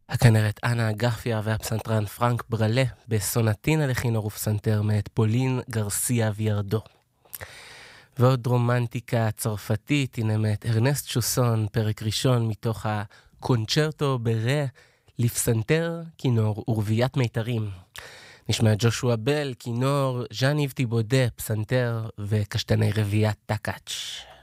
הכנרת אנה אגפיה והפסנתרן פרנק ברלה בסונטינה לכינור ופסנתר מאת פולין גרסיה ויארדו. ועוד רומנטיקה צרפתית, הנה מאת ארנסט שוסון, פרק ראשון מתוך הקונצ'רטו ברה לפסנתר, כינור ורביית מיתרים. נשמע ג'ושוע בל, כינור, ז'אן איב תיבודה, פסנתר וקשתני רביית טקאץ'.